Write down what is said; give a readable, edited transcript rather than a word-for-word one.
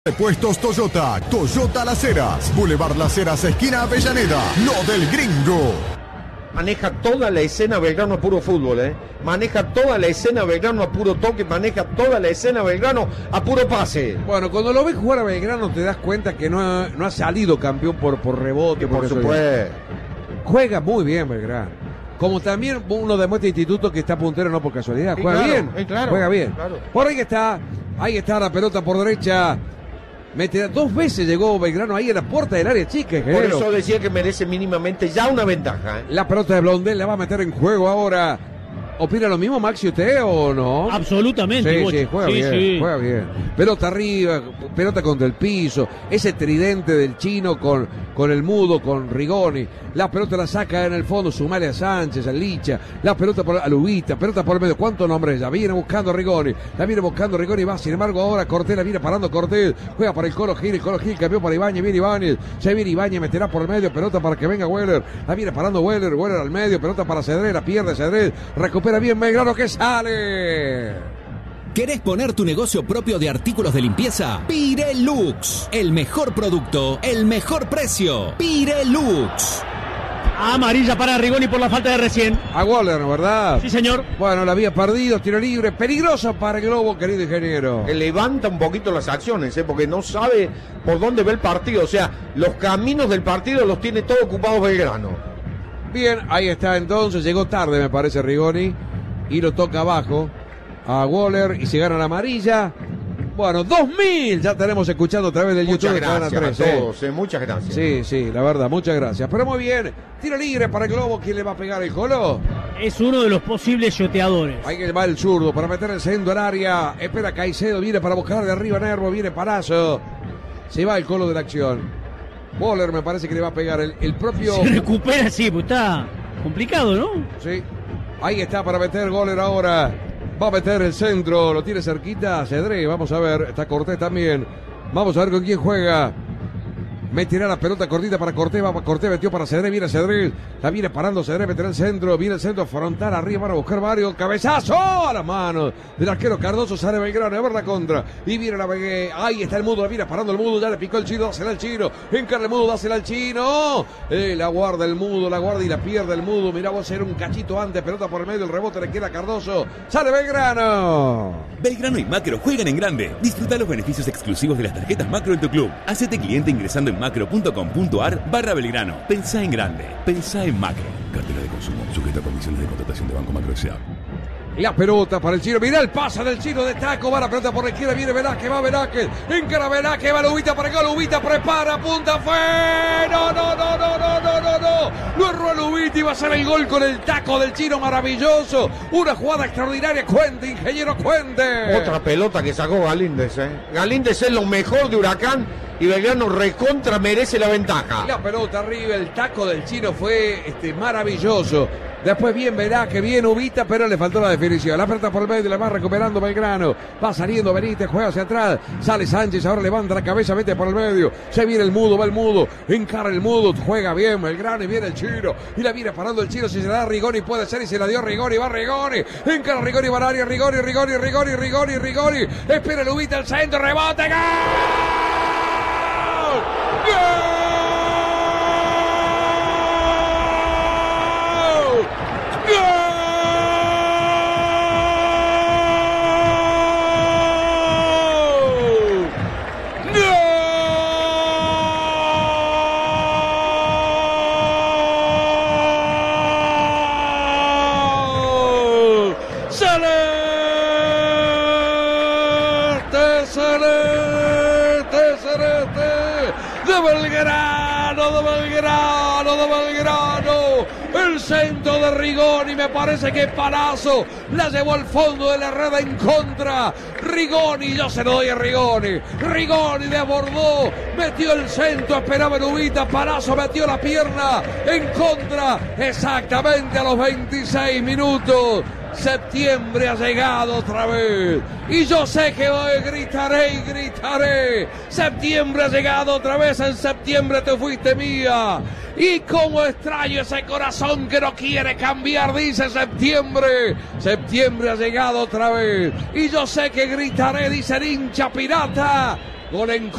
Repuestos Toyota, Toyota Las Heras, Boulevard Las Heras, esquina Avellaneda, lo del Gringo. Maneja toda la escena Belgrano a puro fútbol, maneja toda la escena Belgrano a puro toque, maneja toda la escena Belgrano a puro pase. Bueno, cuando lo ves jugar a Belgrano te das cuenta que no ha salido campeón por rebote. Por supuesto. Juega muy bien Belgrano. Como también uno demuestra Instituto que está puntero no por casualidad. Juega bien. Juega bien. Claro. Por ahí está la pelota por derecha. Dos veces llegó Belgrano ahí en la puerta del área chica. Por eso decía que merece mínimamente ya una ventaja. La pelota de Blondel la va a meter en juego ahora. ¿Opina lo mismo, Maxi, usted o no? Absolutamente. Sí, juega bien. Pelota arriba, pelota contra el piso. Ese tridente del chino con el mudo, con Rigoni. La pelota la saca en el fondo, sumale a Sánchez, a Licha. La pelota a Lubita, pelota por el medio. ¿Cuántos nombres ya? Viene buscando a Rigoni. La viene buscando Rigoni, va. Sin embargo, ahora Cortés la viene parando Cortés. Juega para el Colo Gil cambió para Ibáñez. Viene Ibáñez. Se viene Ibáñez, meterá por el medio. Pelota para que venga Weller. La viene parando Weller al medio. Pelota para Cedrés, la pierde Cedrés. Recupera bien Belgrano que sale. ¿Querés poner tu negocio propio de artículos de limpieza? Pirelux. El mejor producto, el mejor precio. Pirelux. Amarilla para Rigoni por la falta de recién. A Waller, ¿verdad? Sí, señor. Bueno, la había perdido, tiro libre, peligroso para el Globo, querido ingeniero. Que levanta un poquito las acciones, porque no sabe por dónde ve el partido. O sea, los caminos del partido los tiene todo ocupados Belgrano. Bien, ahí está entonces, llegó tarde me parece Rigoni. Y lo toca abajo a Waller y se gana la amarilla. Bueno, 2000 ya tenemos escuchando a través del muchas YouTube. Muchas gracias a todos, muchas gracias. Sí, la verdad, muchas gracias. Pero muy bien, tiro libre para el Globo. ¿Quién le va a pegar el Colo? Es uno de los posibles yoteadores. Ahí que va el zurdo para meter el centro al área. Espera Caicedo, viene para buscar de arriba Nervo, viene Palazzo. Se va el Colo de la acción. Waller me parece que le va a pegar el propio... Se recupera, sí, pues está complicado, ¿no? Sí. Ahí está para meter Waller ahora. Va a meter el centro, lo tiene cerquita Cedré. Vamos a ver, está Cortés también. Vamos a ver con quién juega. Meterá la pelota cortita para Cortés. Va para Cortés, metió para Cedré. Viene Cedré. La viene parando Cedré. Meterá el centro. Viene el centro frontal arriba para buscar varios. Cabezazo a las manos del arquero Cardoso. Sale Belgrano a ver la contra. Y viene la ahí está el mudo. La viene parando el mudo. Ya le picó el chino. Dásela al chino. Encarga el mudo. Dásela al chino. La guarda el mudo. La guarda y la pierde el mudo. Mirá vos, era un cachito antes. Pelota por el medio. El rebote le queda a Cardoso. Sale Belgrano. Belgrano y Macro juegan en grande. Disfruta los beneficios exclusivos de las tarjetas Macro en tu club. Hacete cliente ingresando en macro.com.ar/Belgrano. Pensá en grande. Pensá en Macro. Cartera de consumo. Sujeta a condiciones de contratación de Banco Macro S.A. La pelota para el chino. Mirá el pase del chino de taco. Va la pelota por la izquierda. Viene Velázquez. Va Velázquez. Encara Velázquez. Va Lubita para el gol. Lubita prepara. Punta. Fue. No. Lo erró Lubita y va a ser el gol con el taco del chino. Maravilloso. Una jugada extraordinaria. Cuente, ingeniero, cuente. Otra pelota que sacó Galíndez. Galíndez es lo mejor de Huracán. Y Belgrano recontra merece la ventaja. La pelota arriba, el taco del chino fue maravilloso. Después bien Velázquez, bien Ubita, pero le faltó la definición. La pelota por el medio, la va recuperando Belgrano. Va saliendo Benítez, juega hacia atrás. Sale Sánchez, ahora levanta la cabeza, mete por el medio. Se viene el mudo, va el mudo. Encara el mudo, juega bien Belgrano y viene el chino. Y la viene parando el chino, si se la da Rigoni puede ser y se la dio Rigoni, va Rigoni. Encara Rigoni, va al área, Rigoni. Espera el Ubita, el centro, rebote, ¡gol! De Belgrano, el centro de Rigoni, me parece que Palazzo la llevó al fondo de la red en contra. Rigoni, yo se lo doy a Rigoni. Rigoni desbordó, metió el centro, esperaba Lubita, Palazzo metió la pierna en contra, exactamente a los 26 minutos. Septiembre ha llegado otra vez y yo sé que gritaré. Septiembre ha llegado otra vez, en septiembre te fuiste mía. Y cómo extraño ese corazón que no quiere cambiar, dice septiembre. Septiembre ha llegado otra vez y yo sé que gritaré, dice el hincha pirata. Gol en